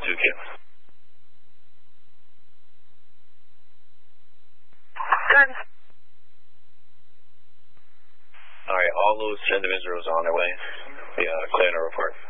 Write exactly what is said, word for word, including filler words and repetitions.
two Q. Good. Alright, all those individuals are on their way. Yeah, clear the report.